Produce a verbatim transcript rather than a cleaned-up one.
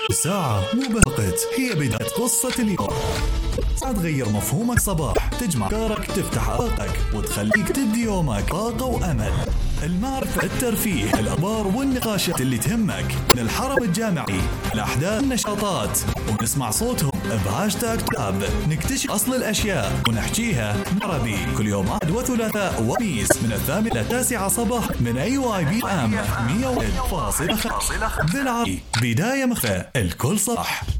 الساعة مو بوقت، هي بداية قصة اليوم. ساعة تغير مفهومك صباح، تجمع أفكارك، تفتح آفاقك وتخليك تبدي يومك طاقة وأمل. المعرفة، الترفيه، الأخبار والنقاشات اللي تهمك، من الحرم الجامعي، الأحداث، النشاطات، ونسمع صوتهم بهاشتاج تاب. نكتشف أصل الأشياء ونحكيها عربي كل يوم أحد وثلاثاء وخميس من الثامنة إلى التاسعة صباح من أي واي بي أم مية وواحد فاصلة خمسة بالعربي. بداية مختلفة، الكل صح.